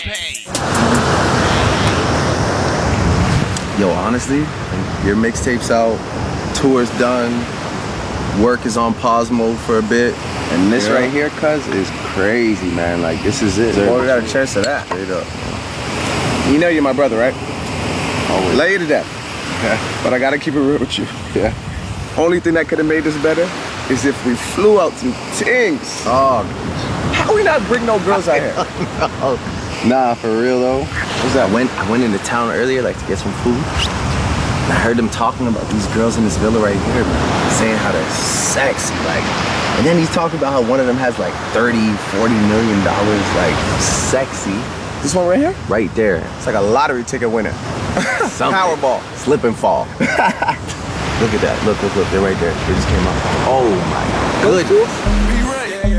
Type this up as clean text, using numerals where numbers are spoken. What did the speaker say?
Yo, honestly, your mixtape's out, tour's done, work is on pause mode for a bit. And this right here, cuz, is crazy, man. Like, this is it. Boy, we got a chance to that. Straight up. You know you're my brother, right? Always. Lay you to death. Yeah. But I gotta keep it real with you. Yeah. Only thing that could have made this better is if we flew out some things. Oh, How we not bring no girls out here? nah, for real though. What's that? I went into town earlier, like to get some food. And I heard them talking about these girls in this villa right here, man, saying how they're sexy, like. And then he's talking about how one of them has like $30, $40 million, like sexy. This one right here? Right there. It's like a lottery ticket winner. Powerball. Slip and fall. Look at that. Look. They're right there. They just came out. Oh my goodness.